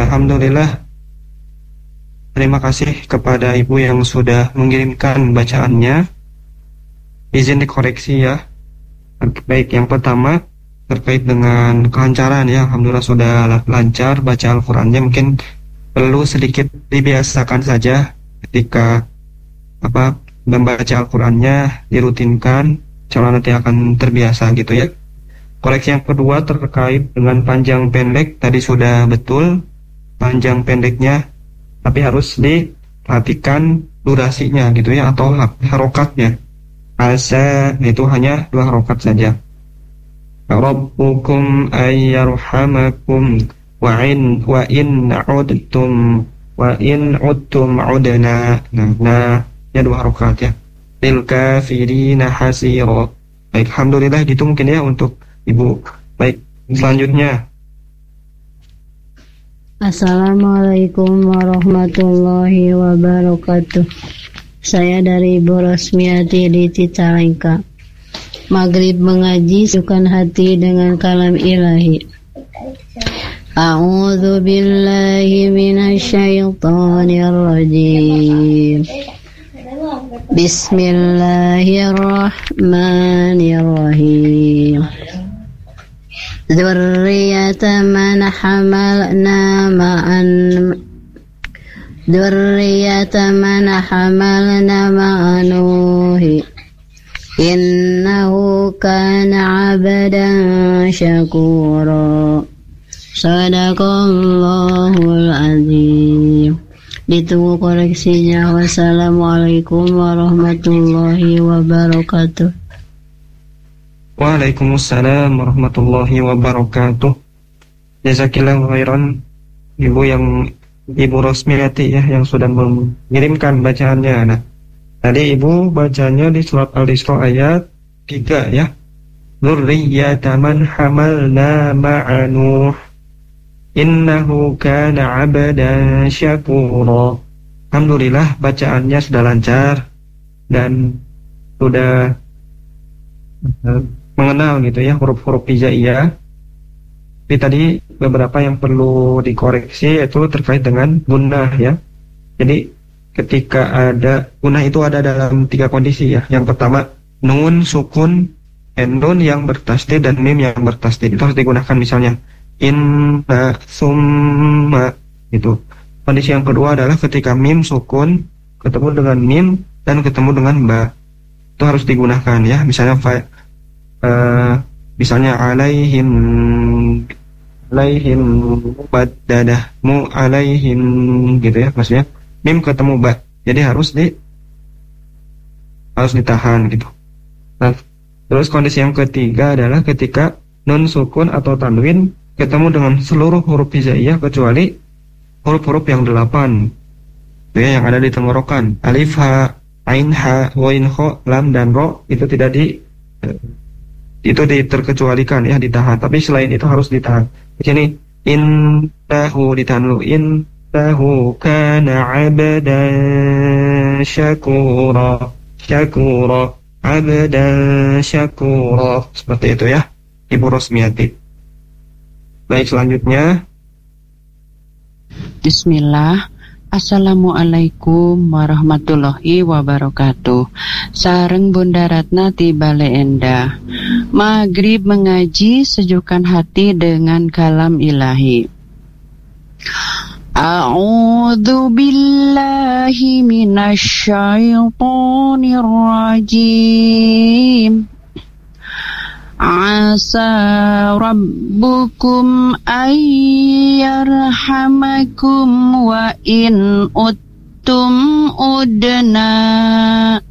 Alhamdulillah. Terima kasih kepada Ibu yang sudah mengirimkan bacaannya. Izin dikoreksi ya. Baik, yang pertama terkait dengan kelancaran ya. Alhamdulillah sudah lancar baca Al-Qur'annya. Mungkin perlu sedikit dibiasakan saja ketika membaca Al-Qur'annya, dirutinkan, insya Allah nanti akan terbiasa gitu ya. Koreksi yang kedua terkait dengan panjang pendek, tadi sudah betul panjang pendeknya, tapi harus diperhatikan durasinya gitu ya, atau harokatnya. Asa itu hanya 2 harokat saja. Rabbukum ayyarhamakum wa in udtum udna. Nah, ya 2 harokat ya. Lil kafirina hasira. Baik, alhamdulillah gitu mungkin ya untuk Ibu. Baik, selanjutnya. Assalamualaikum warahmatullahi wabarakatuh. Saya dari Ibu Rosmiati di Cicalengka. Maghrib mengaji sukan hati dengan kalam ilahi. A'udzu billahi minasyaitonir rajim. Bismillahirrahmanirrahim. Dzurriyyatan man hamalna ma'an Nuh innahu kana 'abdan syakura. Shadaqallahul azim. Ditunggu koreksinya. Wassalamualaikum warahmatullahi wabarakatuh. Waalaikumsalam warahmatullahi wabarakatuh. Jazakillahu khairan Ibu Rosmiati ya, yang sudah mengirimkan bacaannya. Nah, tadi Ibu bacanya di surat Al-Isra ayat 3 ya. Dzurriyyatan man hamalna ma'a Nuh innahu kana 'abdan syakura. Alhamdulillah bacaannya sudah lancar dan sudah mengenal gitu ya huruf-huruf hijaiyah. Tapi tadi beberapa yang perlu dikoreksi yaitu terkait dengan gunnah ya. Jadi ketika ada gunnah itu ada dalam 3 kondisi ya. Yang pertama nun sukun, nun yang bertasdid dan mim yang bertasdid itu harus digunakan, misalnya inna summa itu. Kondisi yang kedua adalah ketika mim sukun ketemu dengan mim dan ketemu dengan ba, itu harus digunakan ya. Misalnya alaihim baddadah mu alaihim gitu ya, maksudnya mim ketemu ba, jadi harus ditahan gitu. Nah, terus kondisi yang ketiga adalah ketika nun sukun atau tanwin ketemu dengan seluruh huruf hijaiyah kecuali huruf-huruf yang 8 ya, yang ada di tenggorokan. Alif, ha, ain, ha, wain, kho, lam, dan ro itu terkecualikan ya, ditahan. Tapi selain itu harus ditahan. Di sini innahu ditahan dulu. Innahu kana 'abdan syakura. Syakura, 'abdan syakura. Seperti itu ya, Ibu Rosmiati. Baik, selanjutnya. Bismillah. Assalamualaikum warahmatullahi wabarakatuh. Sareng Bunda Ratna ti Bale Endah. Maghrib mengaji sejukkan hati dengan kalam ilahi. A'udzu billahi minasyaitonir rajim. Asa rabbukum ayyarhamakum wa in uttum udna.